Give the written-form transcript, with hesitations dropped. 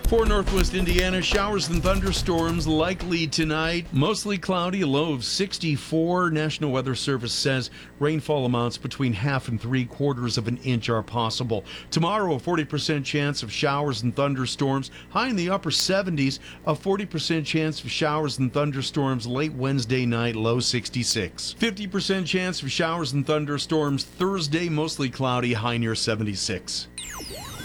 For Northwest Indiana, showers and thunderstorms likely tonight. Mostly cloudy, a low of 64. National Weather Service says rainfall amounts between half and 3/4 of an inch are possible. Tomorrow, a 40% chance of showers and thunderstorms. High in the upper 70s. A 40% chance of showers and thunderstorms late Wednesday night, low 66. 50% chance of showers and thunderstorms Thursday, mostly cloudy, high near 76.